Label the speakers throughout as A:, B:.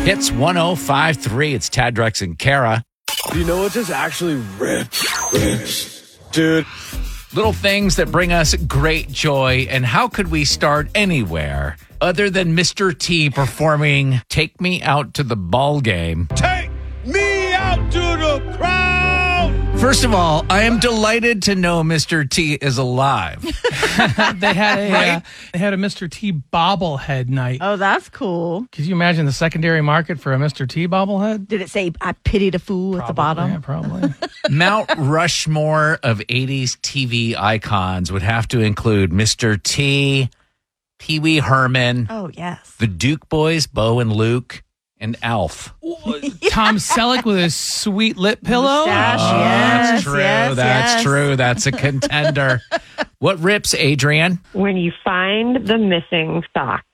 A: Hits 105.3. It's Tad, Drex, and Kara.
B: Do you know what just actually rips? Dude.
A: Little things that bring us great joy. And how could we start anywhere other than Mr. T performing Take Me Out to the Ball Game?
B: Take me out to the crowd.
A: First of all, I am delighted to know Mr. T is alive.
C: They had a Mr. T bobblehead night.
D: Oh, that's cool.
C: Could you imagine the secondary market for a Mr. T bobblehead?
D: Did it say, I pity the fool at the bottom?
C: Yeah, probably.
A: Mount Rushmore of 80s TV icons would have to include Mr. T, Pee Wee Herman,
D: Oh, yes.
A: the Duke Boys, Bo and Luke, and Alf.
C: Tom Selleck with his sweet lip pillow.
D: Mustache,
A: That's
D: yes,
A: true.
D: yes,
A: That's
D: yes.
A: true. That's a contender. What rips, Adrian?
E: When you find the missing sock.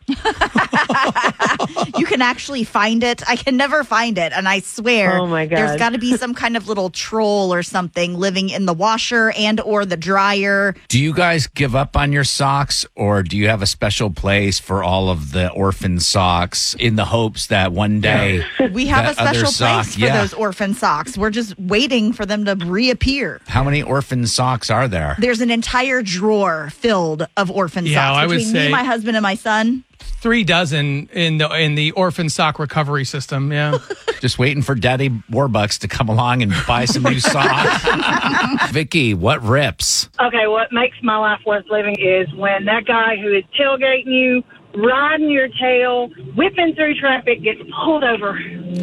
D: You can actually find it. I can never find it. And I swear,
E: Oh, my God.
D: there's got to be some kind of little troll or something living in the washer and or the dryer.
A: Do you guys give up on your socks, or do you have a special place for all of the orphan socks in the hopes that one day
D: We have a
A: that other
D: special
A: sock-
D: place for
A: yeah.
D: those orphan socks. We're just waiting for them to reappear.
A: How many orphan socks are there?
D: There's an entire drawer filled of orphan
C: Yeah,
D: socks
C: I would
D: between
C: say-
D: me, my husband, and my son.
C: 3 dozen in the orphan sock recovery system. Yeah.
A: Just waiting for Daddy Warbucks to come along and buy some new socks. Vicky, what rips?
F: Okay, what makes my life worth living is when that guy who is tailgating you, riding your tail, whipping through traffic, gets pulled over.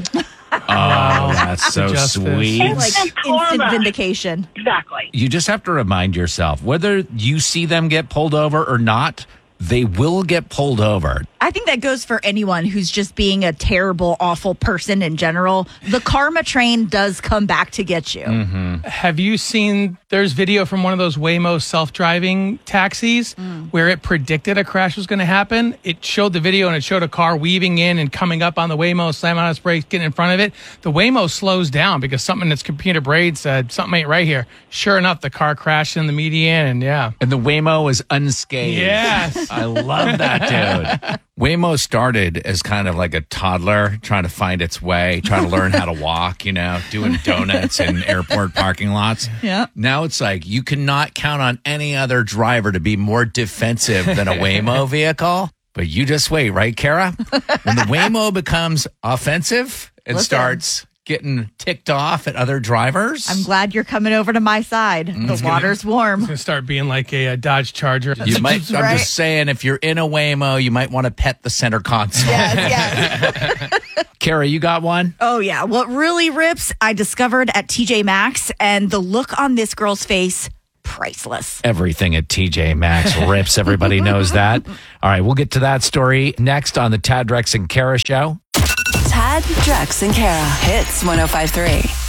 A: Oh, that's so
C: Justice.
A: sweet.
D: Like instant
F: karma.
D: vindication.
F: Exactly.
A: You just have to remind yourself, whether you see them get pulled over or not, they will get pulled over.
D: I think that goes for anyone who's just being a terrible, awful person in general. The karma train does come back to get you.
C: Have you seen, there's video from one of those Waymo self-driving taxis where it predicted a crash was going to happen. It showed the video and it showed a car weaving in and coming up on the Waymo, slamming on its brakes, getting in front of it. The Waymo slows down because something in its computer brain said, something ain't right here. Sure enough, the car crashed in the median and yeah.
A: And the Waymo is unscathed.
C: Yes.
A: I love that, dude. Waymo started as kind of like a toddler trying to find its way, trying to learn how to walk, doing donuts in airport parking lots.
D: Yeah.
A: Now it's like you cannot count on any other driver to be more defensive than a Waymo vehicle. But you just wait, right, Kara? When the Waymo becomes offensive and
D: Listen.
A: starts getting ticked off at other drivers.
D: I'm glad you're coming over to my side. The water's warm.
C: It's going to start being like a Dodge Charger.
A: You might. I'm
D: Right.
A: just saying, if you're in a Waymo, you might want to pet the center console.
D: Yes.
A: Kara, you got one?
D: Oh, yeah. What really rips, I discovered at TJ Maxx, and the look on this girl's face, priceless.
A: Everything at TJ Maxx rips. Everybody knows that. All right, we'll get to that story next on the Tad, Drex, and Kara show.
G: Tad, Drex, and Kara. Hits 105.3.